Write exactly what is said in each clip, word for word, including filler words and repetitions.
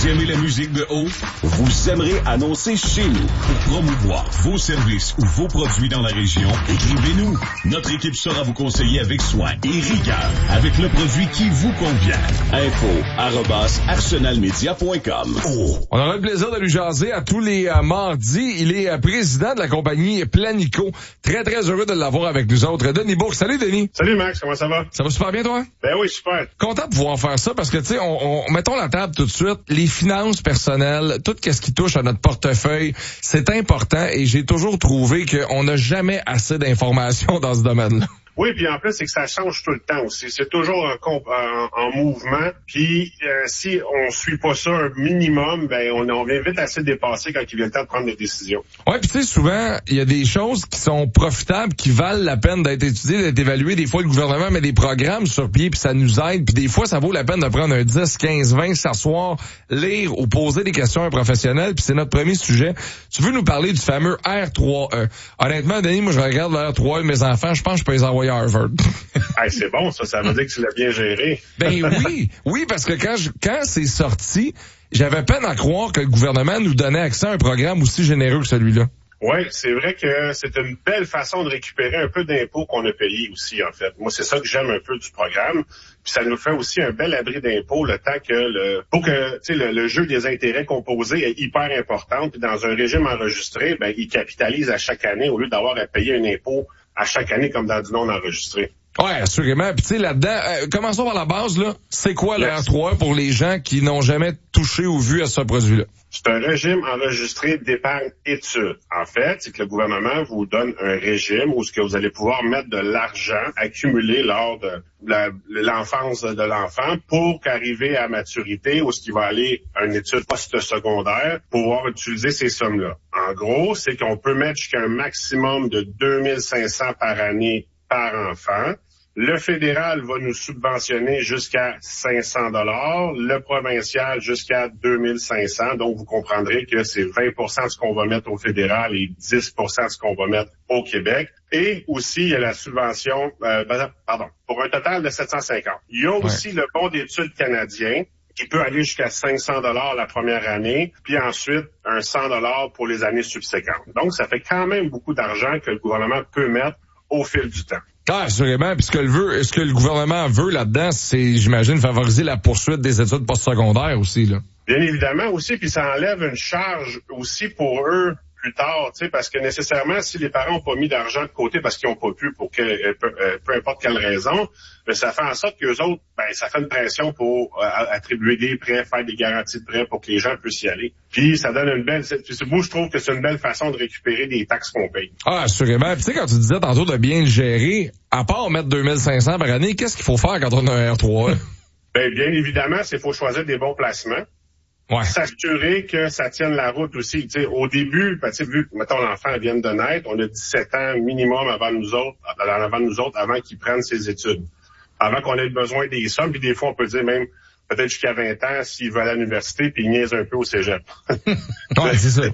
Vous aimez la musique de haut? Vous aimerez annoncer chez nous. Pour promouvoir vos services ou vos produits dans la région, écrivez-nous. Notre équipe saura vous conseiller avec soin et rigueur avec le produit qui vous convient. Info arobase arsenalmedia point com. Oh. On aura le plaisir de lui jaser à tous les euh, mardis. Il est euh, président de la compagnie Planico. Très, très heureux de l'avoir avec nous autres. Denis Bourque. Salut, Denis. Salut, Max. Comment ça va? Ça va super bien, toi? Ben oui, super. Content de pouvoir faire ça parce que, tu sais, on, on, mettons la table tout de suite. Les finances personnelles, tout ce qui touche à notre portefeuille, c'est important et j'ai toujours trouvé qu'on n'a jamais assez d'informations dans ce domaine-là. Oui, puis en plus, c'est que ça change tout le temps aussi. C'est toujours en, comp- en, en mouvement. Puis euh, si on suit pas ça un minimum, ben on, on vient vite assez dépasser quand il vient le temps de prendre des décisions. Ouais, puis tu sais, souvent, il y a des choses qui sont profitables, qui valent la peine d'être étudiées, d'être évaluées. Des fois, le gouvernement met des programmes sur pied, puis ça nous aide. Puis des fois, ça vaut la peine de prendre un dix, quinze, vingt, s'asseoir, lire ou poser des questions à un professionnel. Puis c'est notre premier sujet. Tu veux nous parler du fameux R trois E. Honnêtement, Denis, moi, je regarde le R trois E de mes enfants. Je pense que je peux les envoyer à Harvard. Hey, c'est bon, ça. Ça veut dire que tu l'as bien géré. Ben oui. Oui, parce que quand je, quand c'est sorti, j'avais peine à croire que le gouvernement nous donnait accès à un programme aussi généreux que celui-là. Oui, c'est vrai que c'est une belle façon de récupérer un peu d'impôts qu'on a payés aussi, en fait. Moi, c'est ça que j'aime un peu du programme. Puis ça nous fait aussi un bel abri d'impôts le temps que le pour que tu sais le, le jeu des intérêts composés est hyper important. Puis dans un régime enregistré, ben il capitalise à chaque année au lieu d'avoir à payer un impôt à chaque année comme dans du non enregistré. Ouais, assurément. Puis tu sais, là-dedans, euh, commençons par la base, là. C'est quoi le R trois E pour les gens qui n'ont jamais touché ou vu à ce produit-là? C'est un régime enregistré d'épargne-études. En fait, c'est que le gouvernement vous donne un régime où ce que vous allez pouvoir mettre de l'argent accumulé lors de la, l'enfance de l'enfant pour qu'arriver à maturité où ce qui va aller à une étude post-secondaire pour pouvoir utiliser ces sommes-là. En gros, c'est qu'on peut mettre jusqu'à un maximum de deux mille cinq cents par année par enfant. Le fédéral va nous subventionner jusqu'à cinq cents dollars, le provincial jusqu'à deux mille cinq cents. Donc, vous comprendrez que c'est vingt pour cent de ce qu'on va mettre au fédéral et dix pour cent de ce qu'on va mettre au Québec. Et aussi, il y a la subvention, euh, pardon, pour un total de sept cent cinquante. Il y a aussi ouais. le bon d'études canadien qui peut aller jusqu'à cinq cents dollars la première année, puis ensuite un cent dollars pour les années subséquentes. Donc, ça fait quand même beaucoup d'argent que le gouvernement peut mettre au fil du temps. Ah, assurément. Puis ce que le veut, ce que le gouvernement veut là-dedans, c'est, j'imagine, favoriser la poursuite des études postsecondaires aussi, là. Bien évidemment aussi, puis ça enlève une charge aussi pour eux plus tard, tu sais, parce que nécessairement, si les parents n'ont pas mis d'argent de côté parce qu'ils n'ont pas pu, pour que, euh, peu, euh, peu importe quelle raison, ben, ça fait en sorte qu'eux autres, ben, ça fait une pression pour euh, attribuer des prêts, faire des garanties de prêts pour que les gens puissent y aller. Puis ça donne une belle, c'est, moi je trouve que c'est une belle façon de récupérer des taxes qu'on paye. Ah, assurément. Puis tu sais, quand tu disais tantôt de bien le gérer, à part mettre deux mille cinq cents par année, qu'est-ce qu'il faut faire quand on a un R trois E? Ben, bien évidemment, c'est faut choisir des bons placements. Ouais. S'assurer que ça tienne la route aussi. Tu sais, au début, ben, tu sais, vu que, mettons, l'enfant vient de naître, on a dix-sept ans minimum avant nous autres, avant nous autres, avant qu'il prenne ses études. Avant qu'on ait besoin des sommes, puis des fois, on peut dire même, peut-être jusqu'à vingt ans, s'il va à l'université, puis il niaise un peu au cégep. Ouais, c'est ça.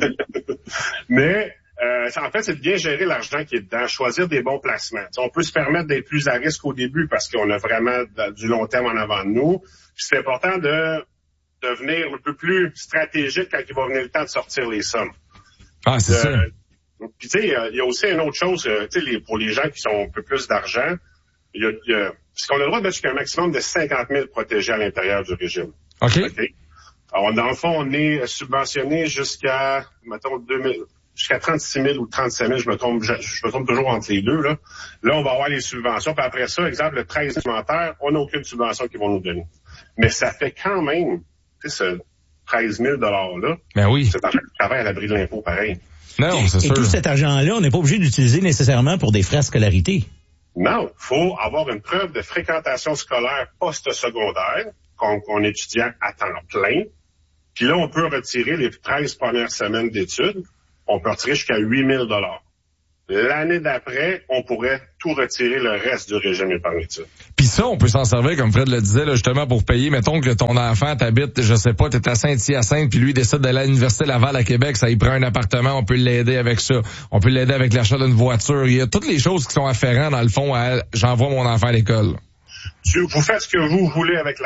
Mais, euh, en fait, c'est de bien gérer l'argent qui est dedans, choisir des bons placements. Tu sais, on peut se permettre d'être plus à risque au début parce qu'on a vraiment du long terme en avant de nous. Puis c'est important de devenir un peu plus stratégique quand il va venir le temps de sortir les sommes. Ah, c'est euh, ça. Puis tu sais, il y a aussi une autre chose, tu sais, pour les gens qui sont un peu plus d'argent, il y a, y a parce qu'on a le droit de mettre jusqu'à un maximum de cinquante mille protégés à l'intérieur du régime. OK. okay. Alors, dans le fond, on est subventionné jusqu'à, mettons, deux mille, jusqu'à trente-six mille ou trente-sept mille, je me trompe, je, je me trompe toujours entre les deux, là. Là, on va avoir les subventions, puis après ça, exemple, le treize supplémentaire, on n'a aucune subvention qu'ils vont nous donner. Mais ça fait quand même, tu sais, ce treize mille dollars-là. Ben oui. C'est un travail à l'abri de l'impôt, pareil. Non, et, c'est sûr. Et tout cet argent-là, on n'est pas obligé d'utiliser nécessairement pour des frais de scolarité. Non, faut avoir une preuve de fréquentation scolaire post-secondaire, qu'on, qu'on est étudiant à temps plein. Puis là, on peut retirer les treize premières semaines d'études. On peut retirer jusqu'à huit mille dollars. L'année d'après, on pourrait tout retirer le reste du régime épargne-études. Puis ça, on peut s'en servir, comme Fred le disait, là, justement, pour payer. Mettons que ton enfant t'habite, je sais pas, t'es à Saint-Hyacinthe, puis lui décide d'aller à l'Université Laval à Québec, ça y prend un appartement, on peut l'aider avec ça. On peut l'aider avec l'achat d'une voiture. Il y a toutes les choses qui sont afférentes, dans le fond, à « j'envoie mon enfant à l'école ». Tu, vous faites ce que vous voulez avec l'argent.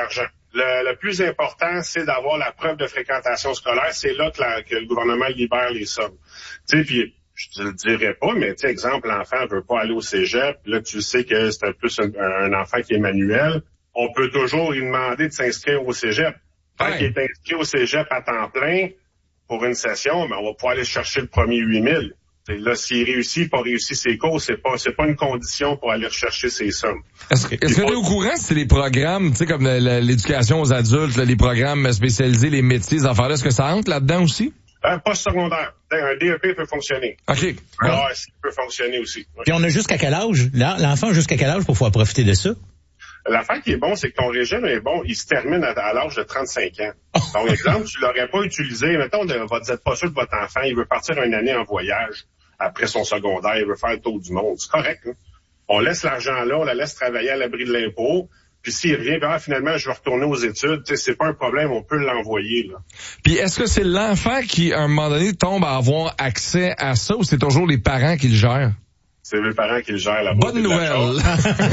Le, le plus important, c'est d'avoir la preuve de fréquentation scolaire. C'est là que, la, que le gouvernement libère les sommes. Tu sais, puis je te le dirais pas, mais tu sais, exemple, l'enfant veut pas aller au cégep. Là, tu sais que c'est plus un, un enfant qui est manuel. On peut toujours lui demander de s'inscrire au cégep. Tant ouais. qu'il est inscrit au cégep à temps plein pour une session, mais on va pouvoir aller chercher le premier huit mille. Là, s'il réussit, pas réussi ses cours, c'est pas, c'est pas une condition pour aller rechercher ses sommes. Est-ce, est-ce que tu es au courant si c'est les programmes, tu sais, comme l'éducation aux adultes, là, les programmes spécialisés, les métiers, ces affaires-là, est-ce que ça entre là-dedans aussi? Un poste secondaire. Un D E P peut fonctionner. OK. Ah, ça peut fonctionner aussi. Okay. Puis on a jusqu'à quel âge? L'enfant jusqu'à quel âge pour pouvoir profiter de ça? L'affaire qui est bon, c'est que ton régime est bon, il se termine à, à l'âge de trente-cinq ans. Donc, exemple, tu l'aurais pas utilisé, mettons, de, vous êtes pas sûr de votre enfant, il veut partir une année en voyage après son secondaire, il veut faire le tour du monde. C'est correct, hein? On laisse l'argent là, on la laisse travailler à l'abri de l'impôt, puis s'il revient, ben, finalement, je vais retourner aux études, tu sais, c'est pas un problème, on peut l'envoyer, là. Puis est-ce que c'est l'enfant qui, à un moment donné, tombe à avoir accès à ça, ou c'est toujours les parents qui le gèrent? C'est les parents qui le gèrent là-bas. Bonne nouvelle!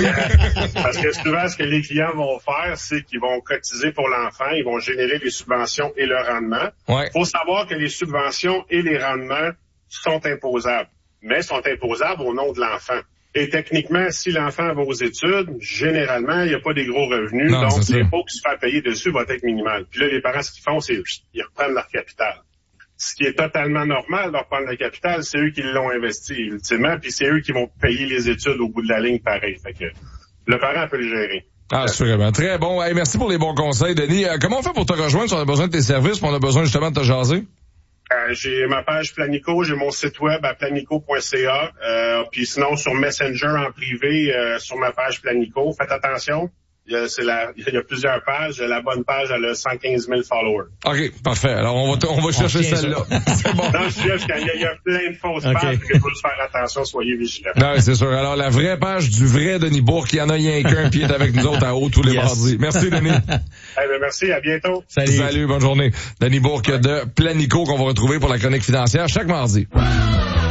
Parce que souvent, ce que les clients vont faire, c'est qu'ils vont cotiser pour l'enfant, ils vont générer les subventions et le rendement. Ouais. Faut savoir que les subventions et les rendements sont imposables, mais sont imposables au nom de l'enfant. Et techniquement, si l'enfant va aux études, généralement, il n'y a pas des gros revenus, non, donc l'impôt qui se fait payer dessus va être minimal. Puis là, les parents, ce qu'ils font, c'est ils reprennent leur capital. Ce qui est totalement normal de reprendre le capital, c'est eux qui l'ont investi ultimement, puis c'est eux qui vont payer les études au bout de la ligne pareil. Fait que le parent peut le gérer. Ah, assurément. Très bon. Hey, merci pour les bons conseils, Denis. Euh, comment on fait pour te rejoindre si on a besoin de tes services, puis on a besoin justement de te jaser? Euh, j'ai ma page Planico, j'ai mon site web à planico point c a, euh, puis sinon sur Messenger en privé, euh, sur ma page Planico. Faites attention. Il y, a, c'est la, il y a plusieurs pages. La bonne page, elle a cent quinze mille followers. OK, parfait. Alors, on va, t- on va chercher on celle-là. C'est bon. Non, je suis il y, a, il y a plein de fausses okay. pages. Il faut juste faire attention, soyez vigilants. Non, c'est sûr. Alors, la vraie page du vrai Denis Bourque, il y en a rien qu'un, puis il est avec nous autres à haut tous les yes. mardis. Merci, Denis. Eh bien, merci. À bientôt. Salut. Salut, bonne journée. Denis Bourque de Planico qu'on va retrouver pour la chronique financière chaque mardi.